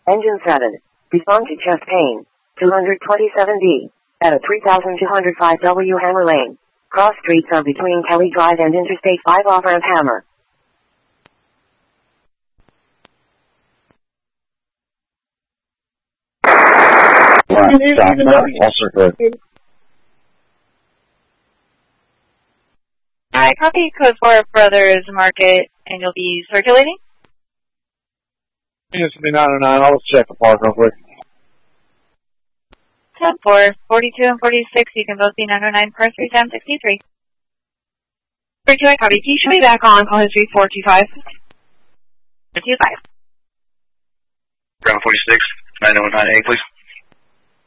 Engine 7. Respond to chest pain. 227D. At a 3205W Hammer Lane. Cross streets are between Kelly Drive and Interstate 5 off-ramp Hammer. I copy code 4 Brothers Market, and you'll be circulating? This will be 909. I'll check the park real quick. 10-4, 42 and 46, you can both be 909 per 3 times 63. 32, I copy. You should be back on call history 425. 425. Ground 46, 909A, please.